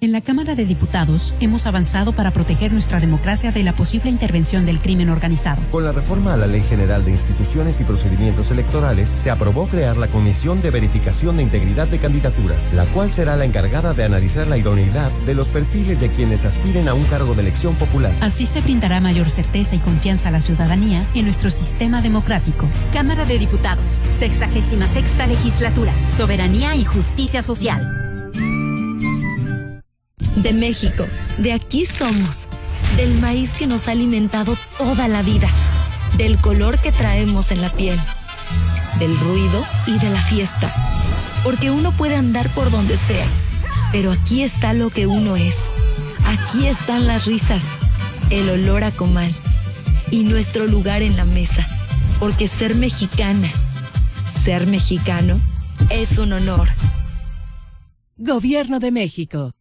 En la Cámara de Diputados hemos avanzado para proteger nuestra democracia de la posible intervención del crimen organizado. Con la reforma a la Ley General de Instituciones y Procedimientos Electorales, se aprobó crear la Comisión de Verificación de Integridad de Candidaturas, la cual será la encargada de analizar la idoneidad de los perfiles de quienes aspiren a un cargo de elección popular. Así se brindará mayor certeza y confianza a la ciudadanía en nuestro sistema democrático. Cámara de Diputados, 66ª Legislatura, Soberanía y Justicia Social. De México, de aquí somos, del maíz que nos ha alimentado toda la vida, del color que traemos en la piel, del ruido y de la fiesta, porque uno puede andar por donde sea, pero aquí está lo que uno es, aquí están las risas, el olor a comal y nuestro lugar en la mesa, porque ser mexicana, ser mexicano es un honor. Gobierno de México.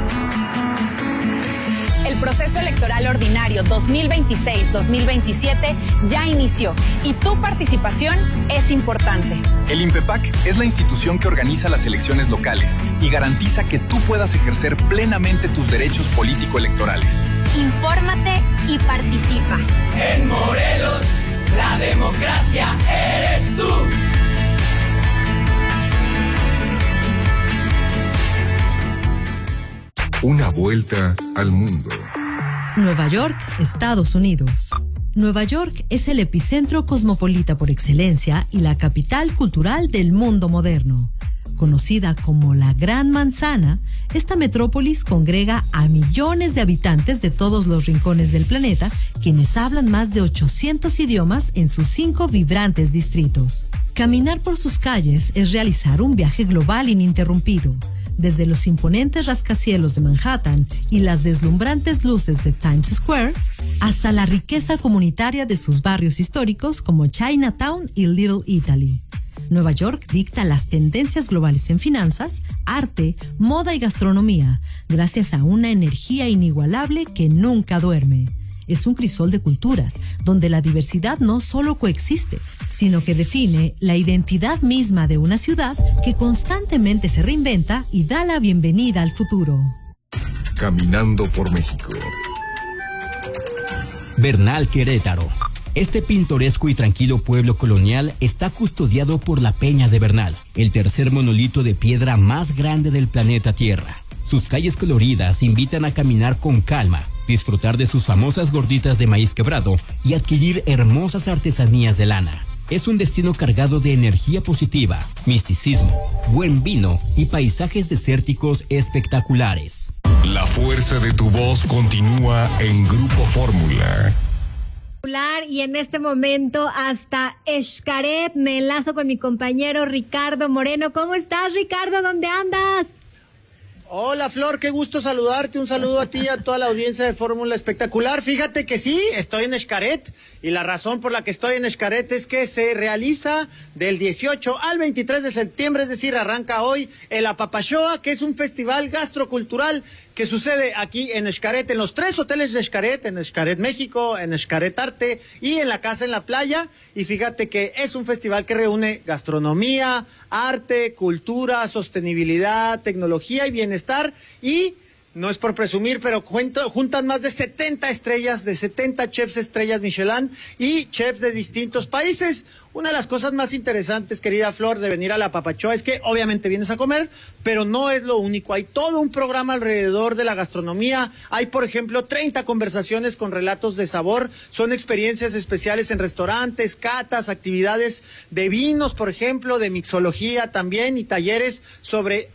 El proceso electoral ordinario 2026-2027 ya inició y tu participación es importante. El INPEPAC es la institución que organiza las elecciones locales y garantiza que tú puedas ejercer plenamente tus derechos político-electorales. Infórmate y participa. En Morelos, la democracia eres tú. Una vuelta al mundo. Nueva York, Estados Unidos. Nueva York es el epicentro cosmopolita por excelencia y la capital cultural del mundo moderno. Conocida como la Gran Manzana, esta metrópolis congrega a millones de habitantes de todos los rincones del planeta, quienes hablan más de 800 idiomas en sus 5 vibrantes distritos. Caminar por sus calles es realizar un viaje global ininterrumpido. Desde los imponentes rascacielos de Manhattan y las deslumbrantes luces de Times Square, hasta la riqueza comunitaria de sus barrios históricos como Chinatown y Little Italy. Nueva York dicta las tendencias globales en finanzas, arte, moda y gastronomía, gracias a una energía inigualable que nunca duerme. Es un crisol de culturas, donde la diversidad no solo coexiste, sino que define la identidad misma de una ciudad que constantemente se reinventa y da la bienvenida al futuro. Caminando por México. Bernal, Querétaro. Este pintoresco y tranquilo pueblo colonial está custodiado por la Peña de Bernal, el tercer monolito de piedra más grande del planeta Tierra. Sus calles coloridas invitan a caminar con calma, disfrutar de sus famosas gorditas de maíz quebrado y adquirir hermosas artesanías de lana. Es un destino cargado de energía positiva, misticismo, buen vino y paisajes desérticos espectaculares. La fuerza de tu voz continúa en Grupo Fórmula. Y en este momento hasta Xcaret me enlazo con mi compañero Ricardo Moreno. ¿Cómo estás, Ricardo? ¿Dónde andas? Hola, Flor, qué gusto saludarte. Un saludo a ti y a toda la audiencia de Fórmula Espectacular. Fíjate que sí, estoy en Xcaret y la razón por la que estoy en Xcaret es que se realiza del 18 al 23 de septiembre, es decir, arranca hoy el Apapachoa, que es un festival gastrocultural que sucede aquí en Xcaret, en los 3 hoteles de Xcaret, en Xcaret México, en Xcaret Arte y en la Casa en la Playa. Y fíjate que es un festival que reúne gastronomía, arte, cultura, sostenibilidad, tecnología y bienestar. Y no es por presumir, pero juntan más de 70 estrellas, de 70 chefs estrellas Michelin y chefs de distintos países. Una de las cosas más interesantes, querida Flor, de venir a la Apapachoa es que obviamente vienes a comer, pero no es lo único. Hay todo un programa alrededor de la gastronomía. Hay, por ejemplo, 30 conversaciones con relatos de sabor. Son experiencias especiales en restaurantes, catas, actividades de vinos, por ejemplo, de mixología también y talleres sobre